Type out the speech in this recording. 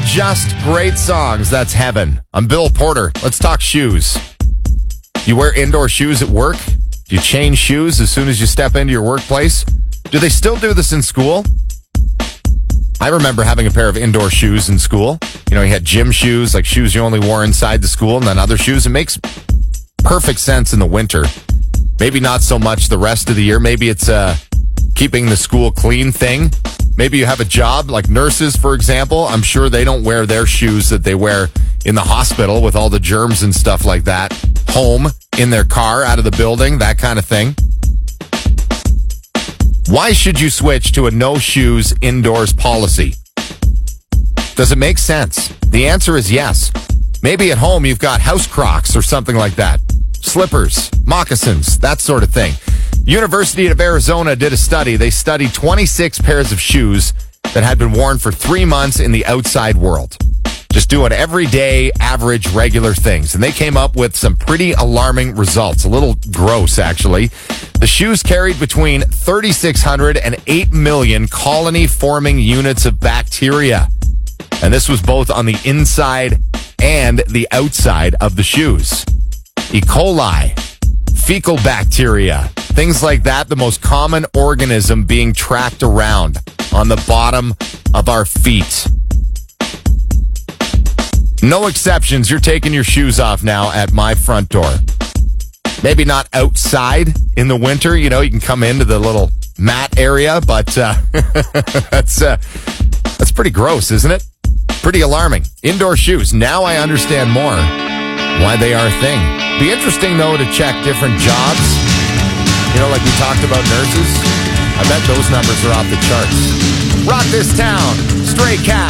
just great songs. That's heaven. I'm Bill Porter. Let's talk shoes. You wear indoor shoes at work? Do you change shoes as soon as you step into your workplace? Do they still do this in school? I remember having a pair of indoor shoes in school. You had gym shoes, like shoes you only wore inside the school, and then other shoes. It makes perfect sense in the winter. Maybe not so much the rest of the year. Maybe it's keeping the school clean thing. Maybe you have a job like nurses, for example. I'm sure they don't wear their shoes that they wear in the hospital with all the germs and stuff like that. Home, in their car, out of the building, that kind of thing. Why should you switch to a no shoes indoors policy? Does it make sense? The answer is yes. Maybe at home you've got house Crocs or something like that. Slippers, moccasins, that sort of thing. University of Arizona did a study. They studied 26 pairs of shoes that had been worn for 3 months in the outside world. Just doing everyday, average, regular things. And they came up with some pretty alarming results. A little gross, actually. The shoes carried between 3,600 and 8 million colony-forming units of bacteria. And this was both on the inside and the outside of the shoes. E. coli, fecal bacteria, things like that, the most common organism being tracked around on the bottom of our feet. No exceptions. You're taking your shoes off now at my front door. Maybe not outside in the winter. You can come into the little mat area, but that's pretty gross, isn't it? Pretty alarming. Indoor shoes. Now I understand more why they are a thing. Be interesting, though, to check different jobs. Like we talked about nurses. I bet those numbers are off the charts. Rock this town. Stray Cat.